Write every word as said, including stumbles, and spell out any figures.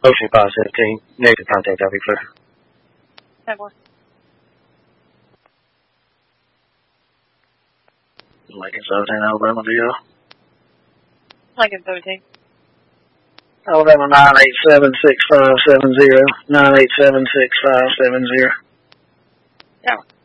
Ocean five seventeen, negative contact, I'll be clear. ten four. Lincoln seventeen, Alabama, D L. Lincoln seventeen. Alabama nine eight seven six five seven zero, nine eight seven six five seven zero. Tower.